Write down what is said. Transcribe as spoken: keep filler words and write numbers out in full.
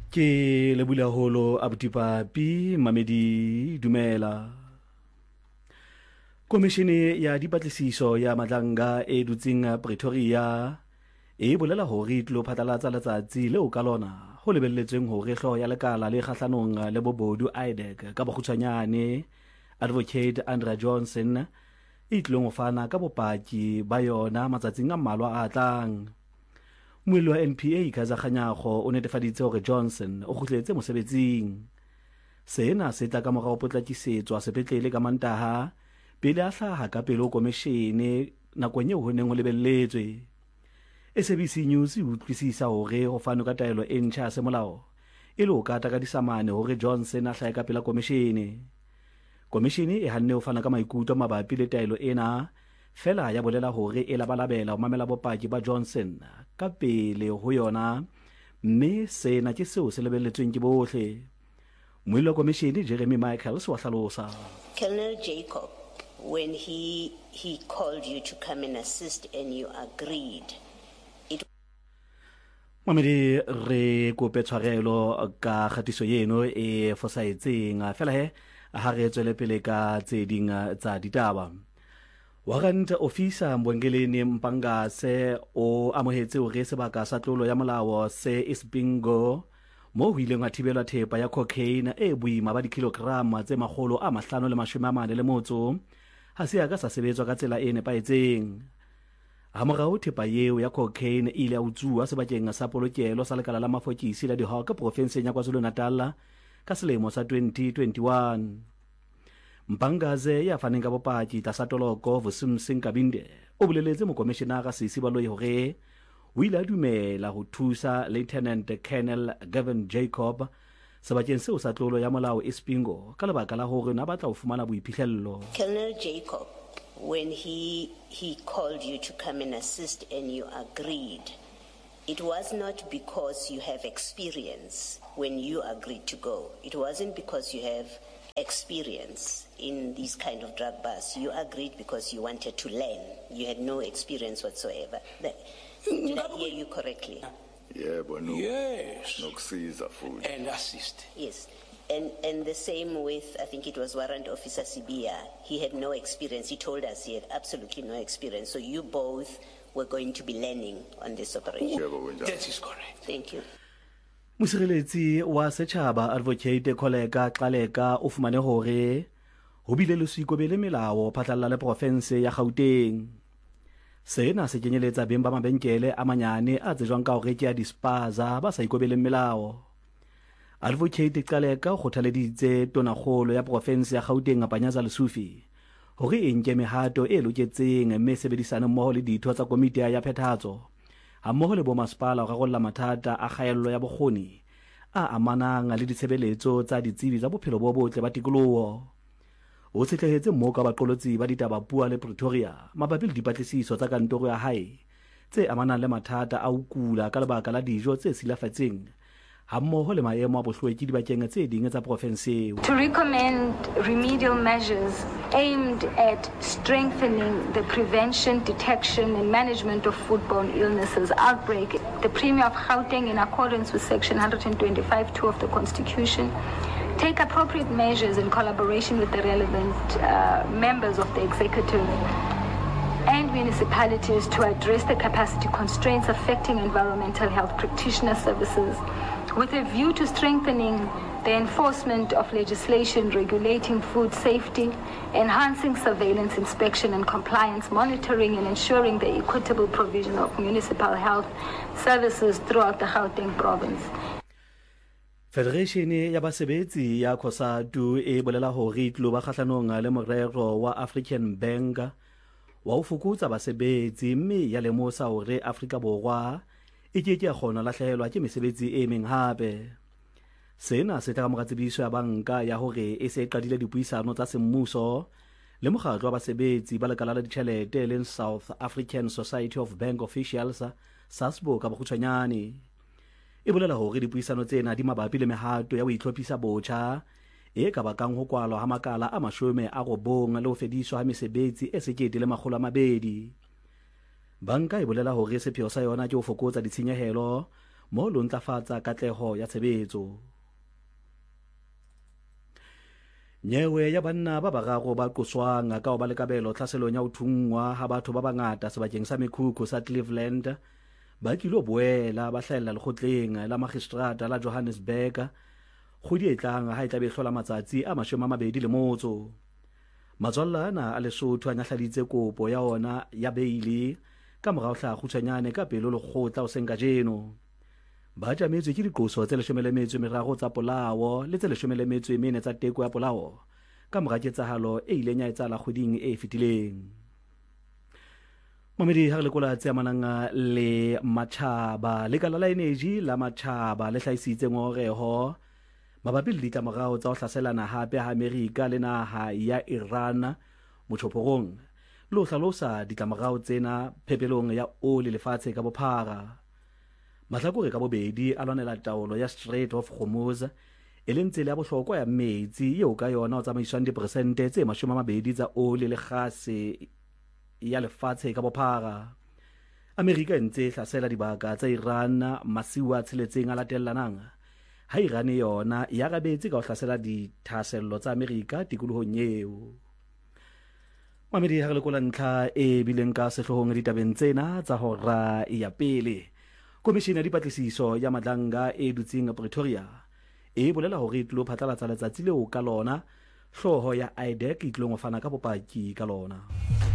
Ke lebula holo abutipapi mamedi dumela. Komishene ya dipatlisiso ya Madlanga e dutseng Pretoria e bolela hore tlo phatlalatsa letsatsi leo ka lona ho lebelletsweng hore hloho ya lekala le kgahlanong le bobodu I D E C ka bokgutshwanyane Advocate Andrea Johnson e tlong ho fana ka bopaki ba yona matsatsing a mmalwa a tlang. Moelo wa N P A Kaizer Kganyago o netefaditse hore Johnson o kgutletse mosebetsing. Sena se tla ka morao potlakisetswa sepetlele ka Mantaha pele a hlaha ka pele ho komishene nakong eo ho neng ho lebelletswe. S A B C News e utlwisisa hore ho fano ka taelo e ntjha ya semolao e le ho kata ka disamane hore Johnson a hlahe ka pela komishene. Komishene e hanne ho fana ka maikutlo mabapi le taelo ena fela ya bolela hore e labalabela ho mamela bopaki ba Johnson ka pele ho yona, mme sena ke seo se lebelletsweng ke bohle. Moelo wa komishene Jeremy Michaels wa hlalosa. Colonel Jacob, when he he called you to come and assist and you agreed, it Mamedi re kope tshwarelo ka khatiso yeno e fosaetseng fela he ha re tswele pele ka tse ding tsa ditaba. Warrant officer Mbongeleni Mpangase o amohetse hore sebaka sa tlolo ya molao se Ispingo mo ho ileng a thibelwa thepa ya cocaine e boima ba dikilograma tse makgolo a mahlano le mashome a mane le motso ha se ya ka sa sebetswa ka tsela e nepaetseng. Ha morao thepa eo ya cocaine ile ya utsuwa sebakeng sa polokelo sa lekala la mafokisi la Dihawk provinseng ya KwaZulu-Natal ka selemo sa twenty twenty-one. Mpangaze ya faneng ka bopaki tlasa toloko Vusimsing Kabinde o boleletse mokomishenara Sisi Baloyi hore o ile a dumela ho thusa Lieutenant Colonel Gavin Jacob sebakeng seo sa tlolo ya molao Ispingo ka lebaka la hore na batla ho fumana boiphihlello. Colonel Jacob, when he he called you to come and assist and you agreed, it was not because you have experience when you agreed to go. It wasn't because you have experience in these kind of drug busts. You agreed because you wanted to learn. You had no experience whatsoever. That, did I hear you correctly? Yeah, but no. Yes. No Caesar food. And assist. Yes. And and the same with, I think it was Warrant Officer Sibia. He had no experience. He told us he had absolutely no experience. So you both were going to be learning on this operation. Yeah, but when That is correct. Thank you. Mosireletsi wa setjhaba Advocate Kholeka Xaleka o fumane hore ho bile le seikobele melao phatlalla le province ya Gauteng. Sena se kenyeletsa beng ba mabenkele a manyane a tsejwang ka hore ke ya dispaza ba sa ikobeleng melao. Advocate Xaleka o kgothaleditse tonakgolo ya province ya Gauteng Panyaza Lesufi hore e nke mehato e loketseng mme sebedisana mmoho le ditho tsa komiti ya phethahatso ha mmoho le bomasepala go rarolla mathata a kgaello ya bokgoni a amanang le ditshebeletso tsa ditsebi tsa bophelo bo botle ba tikoloho. O tshetlehetse mmoho ka baqolotsi ba ditaba Pua le Pretoria mabapi le dipatlisiso tsa kantoro ya hae tse amanang le mathata a ukula ka lebaka la dijo tse silafatseng ha mmoho le maemo a bohlweki dibakeng tse ding tsa province. To recommend remedial measures aimed at strengthening the prevention, detection and management of foodborne illnesses outbreak, the Premier of Gauteng, in accordance with Section one twenty-five two of the Constitution, take appropriate measures in collaboration with the relevant uh, members of the executive and municipalities to address the capacity constraints affecting environmental health practitioner services, with a view to strengthening the enforcement of legislation regulating food safety, enhancing surveillance, inspection and compliance monitoring, and ensuring the equitable provision of municipal health services throughout the Gauteng province. Federation ya basebetsi ya COSATU e bolela hore tlo ba kgahlanong le morero wa African Bank wa ho fokotsa basebetsi mme ya lemosa hore Afrika Borwa e ke ke kgona lahlehelwa ke mesebetsi e meng hape. Sena se tla ka moratsebiso ya banka ya hore e se qadile dipuisano tsa semmuso le mokgatlo wa basebetsi ba lekala la ditjhelete le South African Society of Bank Officials SASBO ka bokgutshwanyane. E bolela hore dipuisano tsena di mabapi le mehato ya ho itlhophisa botjha e ka bakang ho kwalwa ha makala a mashome a robong le ho fediswa ha mesebetsi e sekete le makgolo a mabedi. Banka e bolela hore sepheo sa yona ke ho fokotsa ditshenyehelo mo lo ntlafatsa katleho ya tshebetso. Nyewe ya banna ba bararo ba qoswang ka o ba le kabelo tlhaselong ya uthungwa ha batho ba bangata sebakeng sa mekhukhu sa Cleveland ba kilo boela ba hlahella lekgotleng la magistrata la Johannesburg go di etlang ha e tla be hlola matsatsi a mashome a mabedi le motso. Matswallana a Lesotho a nyahladitse kopo ya ona ya beili ka morao hla khutshwanyane ka pelo le khotla o senka jeno. Ba jametswe ke diqoso tse leshome le metso e meraro tsa polao le tse leshome le metso e mene tsa teko ya polao ka mora ketsahalo e ileng ya etsala kgweding e fetileng. Mamedi ha le kola tse amanang le Matjhaba le kala la energy la Matjhaba le hlaisitse ngoreho mabapi le ditlamorao tsa ho hlaselana hape ha Amerika le naha ya Iran motjhophorong lo hlalosa ditlamorao tsena phepelong ya oli lefatshe ka bophara. Mahlakore ka bobedi a lwanela taolo ya Strait of Hormuz e leng tsela ya bohlokwa ya metsi eo ka yona o tsamaiswang diperesente tse mashome a mabedi tsa oli le gase ya lefatshe ka bophara. Amerika e ntse hlasela dibaka tsa Iran masiwa a tsheletseng a latellanang ha Iran yona ya rabetse ka ho hlasela dithasello tsa Amerika tikolohong eo. Mamedi ha re lekola ntlha e bileng ka sehlohong ditabeng tsena tsa hora ya pele. Komishene ya dipatlisiso ya Madlanga e dutseng Pretoria e bolela hore e tlo phatlalatsa letsatsi leo ka lona hloho ya I D E C e tlong ho fana ka bopaki ka lona.